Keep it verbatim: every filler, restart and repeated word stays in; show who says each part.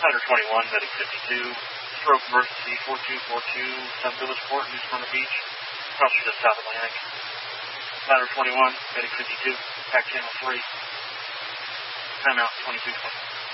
Speaker 1: Matter twenty-one, medic fifty-two, stroke emergency four two four two, Sun Village Port, New Smyrna Beach, crossing the South Atlantic. Matter twenty-one, medic fifty-two, pack channel three, timeout twenty-two twenty.